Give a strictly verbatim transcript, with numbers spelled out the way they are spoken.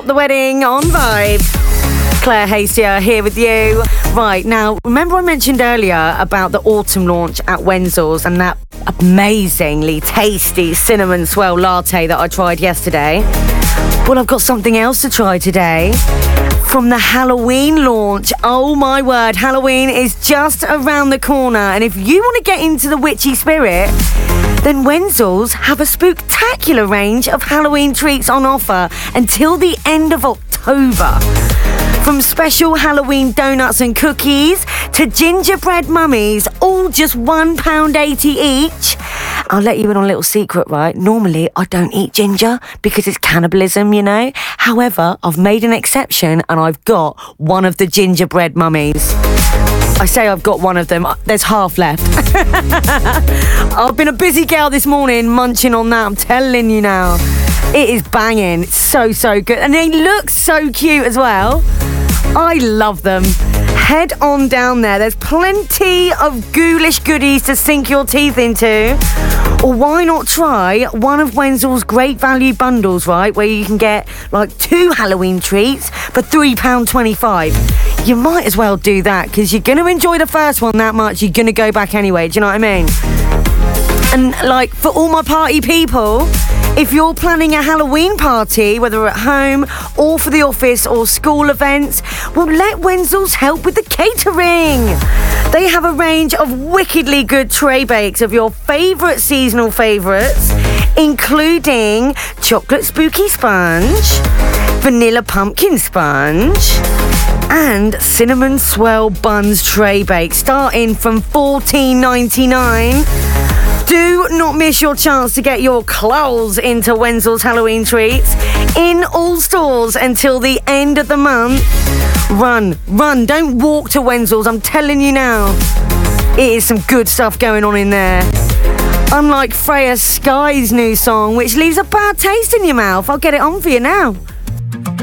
the Wedding on Vibe. Claire Hastier here with you. Right, now, remember I mentioned earlier about the autumn launch at Wenzel's and that amazingly tasty cinnamon swirl latte that I tried yesterday? Well, I've got something else to try today. From the Halloween launch. Oh my word, Halloween is just around the corner. And if you want to get into the witchy spirit, then Wenzel's have a spooktacular range of Halloween treats on offer until the end of October. From special Halloween donuts and cookies to gingerbread mummies, all just one pound eighty each. I'll let you in on a little secret, right? Normally, I don't eat ginger because it's cannibalism, you know? However, I've made an exception and I've got one of the gingerbread mummies. I say I've got one of them. There's half left. I've been a busy girl this morning munching on that, I'm telling you now. It is banging. It's so, so good. And they look so cute as well. I love them. Head on down there. There's plenty of ghoulish goodies to sink your teeth into. Or why not try one of Wenzel's great value bundles, right? Where you can get like two Halloween treats for three pounds twenty-five. You might as well do that because you're going to enjoy the first one that much. You're going to go back anyway. Do you know what I mean? And like for all my party people, if you're planning a Halloween party, whether at home or for the office or school events, well, let Wenzel's help with the catering. They have a range of wickedly good tray bakes of your favourite seasonal favourites, including chocolate spooky sponge, vanilla pumpkin sponge, and cinnamon swirl buns tray bake, starting from fourteen ninety-nine. Do not miss your chance to get your claws into Wenzel's Halloween treats in all stores until the end of the month. Run, run, don't walk to Wenzel's, I'm telling you now. It is some good stuff going on in there. Unlike Freya Sky's new song, which leaves a bad taste in your mouth. I'll get it on for you now.